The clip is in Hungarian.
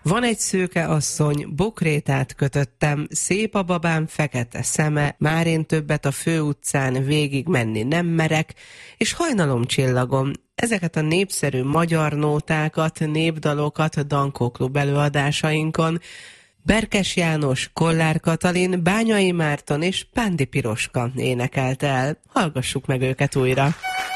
Van egy szőke asszony, bokrétát kötöttem, szép a babám fekete szeme, már én többet a főutcán végig menni nem merek, és hajnalom csillagom. Ezeket a népszerű magyar nótákat, népdalokat Dankó Klub előadásainkon Berkes János, Kollár Katalin, Bányai Márton és Pándi Piroska énekelt el. Hallgassuk meg őket újra!